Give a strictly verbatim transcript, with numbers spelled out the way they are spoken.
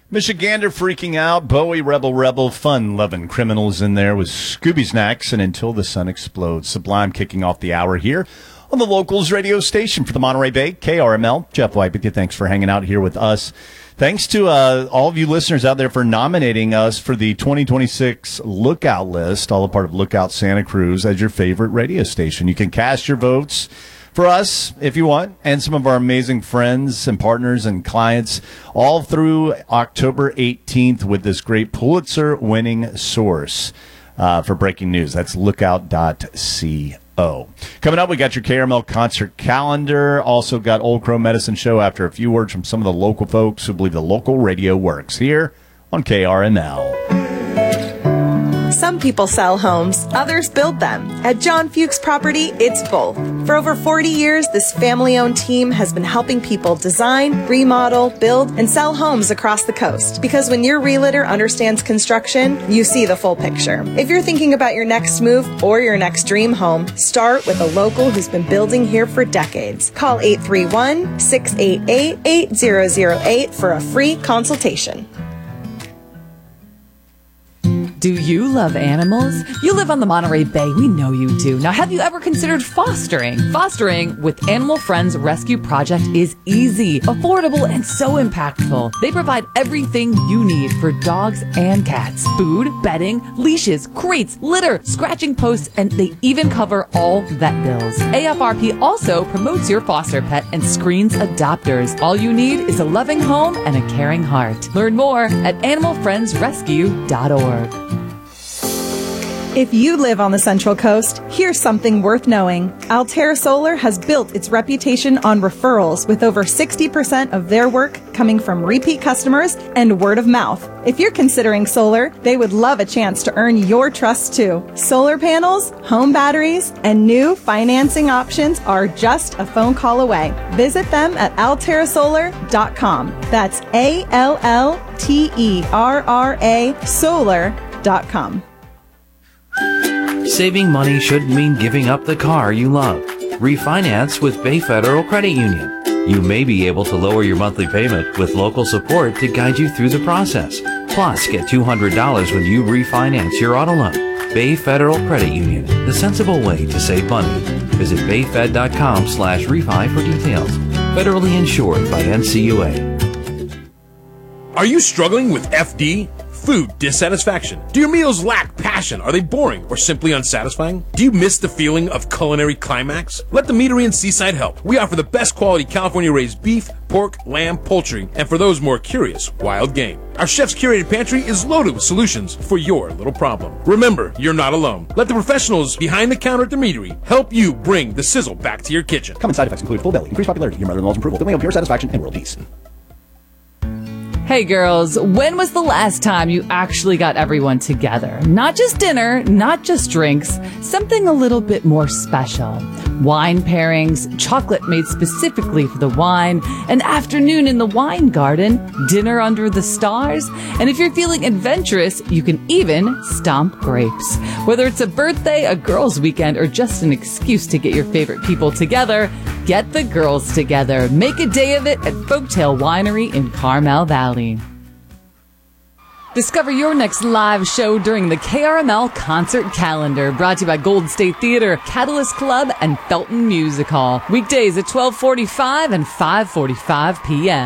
Michigander freaking out. Bowie, Rebel Rebel, fun-loving criminals in there with Scooby Snacks and Until the Sun Explodes. Sublime kicking off the hour here on the Locals radio station for the Monterey Bay, K R M L. Jeff White with you. Thanks for hanging out here with us. Thanks to uh, all of you listeners out there for nominating us for the twenty twenty-six Lookout list, all a part of Lookout Santa Cruz, as your favorite radio station. You can cast your votes for us if you want, and some of our amazing friends and partners and clients all through October eighteenth with this great Pulitzer-winning source uh, for breaking news. That's lookout dot co. Coming up, we got your K R M L concert calendar. Also got Old Crow Medicine Show after a few words from some of the local folks who believe the local radio works here on K R M L. Some people sell homes, others build them. At John Fuchs Property, it's both. For over forty years, this family-owned team has been helping people design, remodel, build, and sell homes across the coast. Because when your realtor understands construction, you see the full picture. If you're thinking about your next move or your next dream home, start with a local who's been building here for decades. Call eight three one, six eight eight, eight zero zero eight for a free consultation. Do you love animals? You live on the Monterey Bay. We know you do. Now, have you ever considered fostering? Fostering with Animal Friends Rescue Project is easy, affordable, and so impactful. They provide everything you need for dogs and cats. Food, bedding, leashes, crates, litter, scratching posts, and they even cover all vet bills. A F R P also promotes your foster pet and screens adopters. All you need is a loving home and a caring heart. Learn more at animal friends rescue dot org. If you live on the Central Coast, here's something worth knowing. Altair Solar has built its reputation on referrals, with over sixty percent of their work coming from repeat customers and word of mouth. If you're considering solar, they would love a chance to earn your trust too. Solar panels, home batteries, and new financing options are just a phone call away. Visit them at altair solar dot com. That's A L L T E R R A solar dot com. Saving money shouldn't mean giving up the car you love. Refinance with Bay Federal Credit Union. You may be able to lower your monthly payment with local support to guide you through the process. Plus, get two hundred dollars when you refinance your auto loan. Bay Federal Credit Union, the sensible way to save money. Visit bayfed dot com slash refi for details. Federally insured by N C U A. Are you struggling with F D? Food dissatisfaction? Do your meals lack passion? Are they boring or simply unsatisfying? Do you miss the feeling of culinary climax? Let the Meadery in Seaside help. We offer the best quality California-raised beef, pork, lamb, poultry, and for those more curious, wild game. Our chef's curated pantry is loaded with solutions for your little problem. Remember, you're not alone. Let the professionals behind the counter at the Meadery help you bring the sizzle back to your kitchen. Common side effects include full belly, increased popularity, your mother-in-law's approval, delay of pure satisfaction, and world peace. Hey girls, when was the last time you actually got everyone together? Not just dinner, not just drinks, something a little bit more special. Wine pairings, chocolate made specifically for the wine, an afternoon in the wine garden, dinner under the stars, and if you're feeling adventurous, you can even stomp grapes. Whether it's a birthday, a girls' weekend, or just an excuse to get your favorite people together, get the girls together. Make a day of it at Folktale Winery in Carmel Valley. Discover your next live show during the K R M L Concert Calendar, brought to you by Golden State Theater, Catalyst Club, and Felton Music Hall. Weekdays at twelve forty-five and five forty-five p.m.